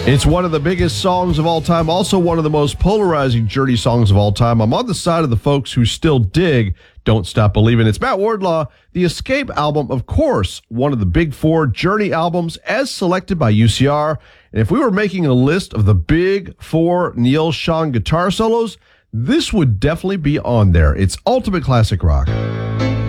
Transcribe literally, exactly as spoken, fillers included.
It's one of the biggest songs of all time, also one of the most polarizing Journey songs of all time. I'm on the side of the folks who still dig Don't Stop Believin'. It's Matt Wardlaw. The Escape album, of course, one of the big four Journey albums as selected by U C R. And if we were making a list of the big four Neil Schon guitar solos, this would definitely be on there. It's ultimate classic rock.